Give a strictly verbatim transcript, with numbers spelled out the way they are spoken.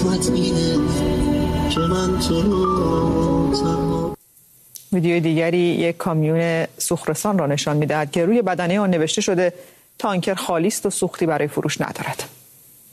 اسمت اینه که من تو رو تنها. ویدیوی دیگری یک کامیون سوخترسان را نشان می‌دهد که روی بدنه آن نوشته شده تانکر خالی است و سوختی برای فروش ندارد.